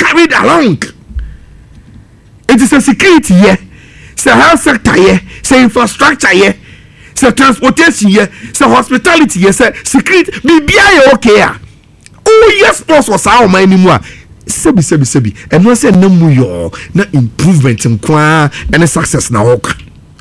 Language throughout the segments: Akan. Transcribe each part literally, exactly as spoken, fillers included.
carried along. It is a security here, say health sector here, say infrastructure here, say transportation here, say hospitality here, say security. Be be okay. Oh yes, boss was our man anymore. Sebi sebi sebi. And once say no more na improvement in kwa and success na work.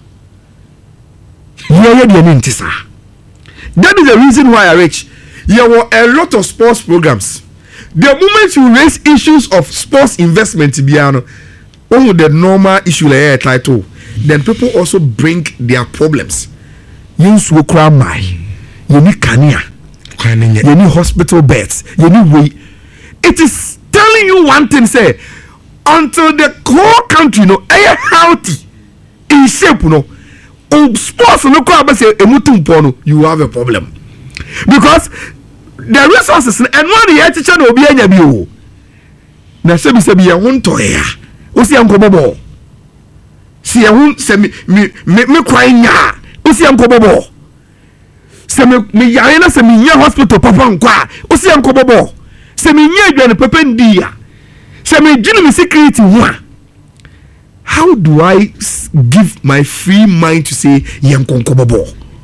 Yeah, yeah, yeah, that is the reason why I reach. There were a lot of sports programs. The moment you raise issues of sports investment, Biano, on the normal issue like title, then people also bring their problems. You need my, you need Kania, you need hospital beds, you need way. It is telling you one thing, say, until the whole country, you know, are healthy, in shape, you know. Oh, sports no crowd say emutumpo, you have a problem because the resources and one the teacher no be anya bi o na se bi se bi e ho nto ya o si anko bobo si e ho se mi mi me kwan nya o si anko bobo se me me yare na se mi nya hospital papa nkwa o si anko bobo se mi nya adwane papa ndia se me ginu mi security ho a. How do I give my free mind to say Yankonkobobo?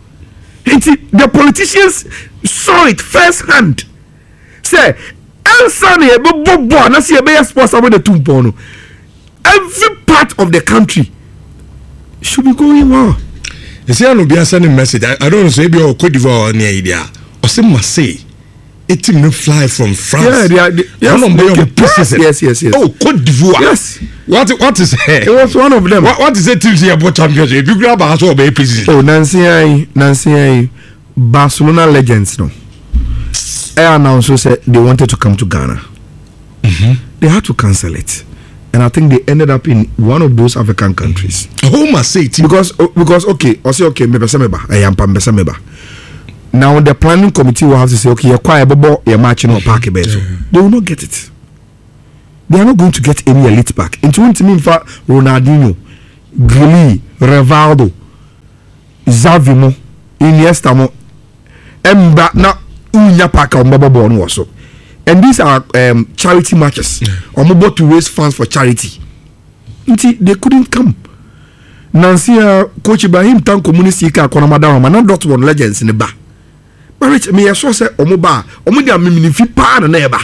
The politicians saw it firsthand. Say, Elsane Bobo, na see a better sports about the Tumpono. Every part of the country should be going well. You see, I no be sending message. I, I don't know, say be or Cote d'Ivoire near idea. Or say Marseille. It didn't fly from France. Yeah, they are. They, yes, okay. yes, yes, yes, yes. Oh, Cote d'Ivoire. Yes. What? What is it? It was one of them. What, what is it? Teams here about championship. You grab a house or be president. Oh, Nancy, I, Nancy, I, Barcelona legends, no. I announced said they wanted to come to Ghana. Mm-hmm. They had to cancel it, and I think they ended up in one of those African countries. Oh, must say because because okay, I say okay, maybe semeba. I am pam semeba. Now the planning committee will have to say, okay, you're quiet, bobo, you're marching on park bezo. They will not get it. They are not going to get any elite back. Into mean for Ronaldinho, Grilly, Rivaldo, Zavimo, Iniesta mo, Emba na unya paka on Baba Bono also. And these are um, charity matches. Or yeah. to raise funds for charity. They couldn't come. Nancy uh, Coach Ibrahim Tan community ka kona madam man not dot one legends in the bar. Rich, me so say omoba omo dia me fi pa na na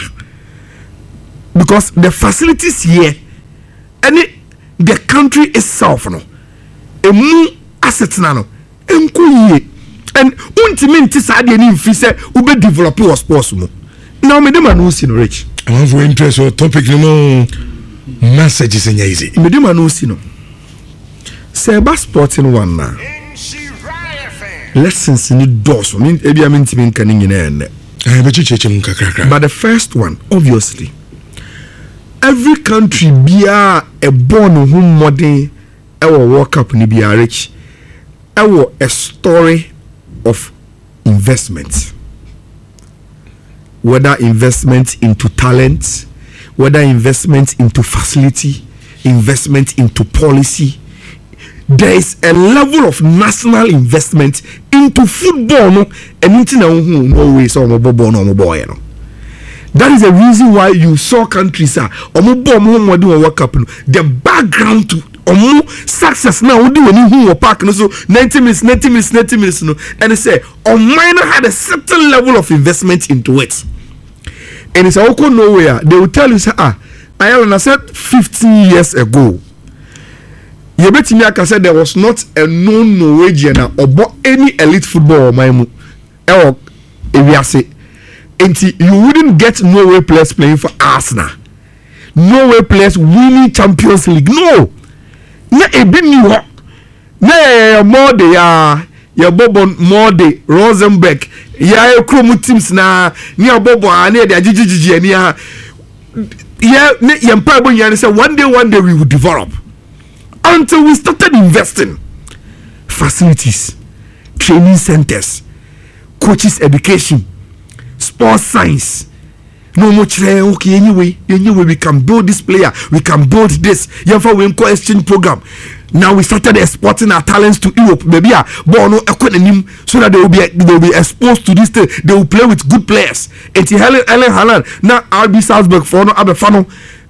because the facilities here and the country itself no emu assets na no enko yie and untimi nti sa de ni fi say ube develop your sports mo now me dem no see no Rich I want for interest or topic no messages in easy me dem no see no say ba sporting one na lessons in doors. I mean, maybe I'm into being canning in but the first one, obviously, every country be a born whom modern our walk up in be rich, our a story of investment, whether investment into talent, whether investment into facility, investment into policy. There is a level of national investment into football, no, and into no way so no boy, no. That is the reason why you saw countries are uh, work up. The background to um, success now do when you park no so ninety minutes, ninety minutes, ninety minutes, no, and they say on minor had a certain level of investment into it, and it's all nowhere. They will tell you, say, ah, I said fifteen years ago. Yebetimi aka said there was not a known Norwegian or any elite football maimu e ewiase enti you wouldn't get Norway players playing for Arsenal, Norway players winning Champions League. No, na ebi ni ho na more de ya ya bobo more de Rosenberg ya ekrom teams na ni abobo na de agigigi ani ha ya ne yempa bo yan say one day one day we will develop. Until we started investing facilities, training centers, coaches education, sports science. No much okay anyway, anyway we can build this player, we can build this. Yafa we encourage exchange program. Now we started exporting our talents to Europe. Maybe a bono economy so that they will be they will be exposed to this thing. They will play with good players. Eti Helen Helen Haaland now R B Salzburg for no other funnel.